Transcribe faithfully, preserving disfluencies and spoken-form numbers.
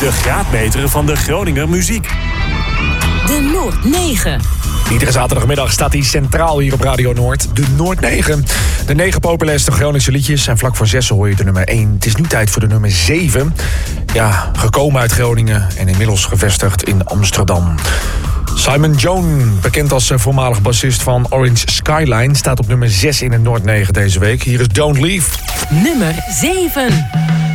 De graadmeter van de Groninger muziek. De Noord negen. Iedere zaterdagmiddag staat hij centraal hier op Radio Noord. De Noord negen. De negen populairste Groningse liedjes. En vlak voor zes hoor je de nummer één. Het is nu tijd voor de nummer zeven. Ja, gekomen uit Groningen en inmiddels gevestigd in Amsterdam. Simon Jones, bekend als voormalig bassist van Orange Skyline, staat op nummer zes in de Noord negen deze week. Hier is Don't Leave. Nummer zeven.